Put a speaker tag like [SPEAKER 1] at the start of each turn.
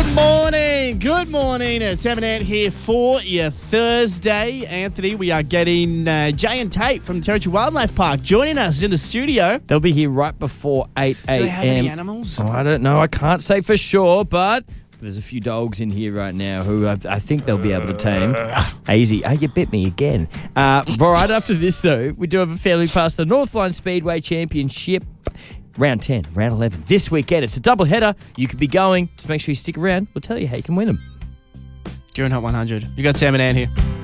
[SPEAKER 1] Good morning. It's Ant here for your Thursday. Anthony, we are getting Jay and Tate from Territory Wildlife Park joining us in the studio.
[SPEAKER 2] They'll be here right before 8 a.m.
[SPEAKER 1] Do they have any animals?
[SPEAKER 2] Oh, I don't know. I can't say for sure, but there's a few dogs in here right now who I think they'll be able to tame. Easy. Oh, you bit me again. Right after this, though, we do have a family pass the Northline Speedway Championship. Round 10, round 11. This weekend, it's a double header. You could be going. Just make sure you stick around. We'll tell you how you can win them.
[SPEAKER 1] During Hot 100. You got Sam and Ann here.